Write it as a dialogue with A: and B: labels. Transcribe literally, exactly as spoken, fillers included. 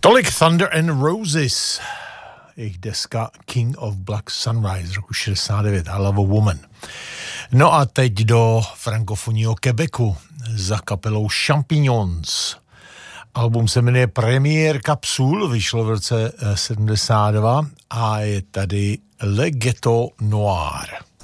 A: Tolik Thunder and Roses, jejich deska King of Black Sunrise z roku šedesát devět, I Love a Woman. No a teď do frankofonního Quebecu za kapelou Champignons. Album se jmenuje Première Capsule, vyšlo v roce sedmdesát dva a je tady Le Ghetto Noir.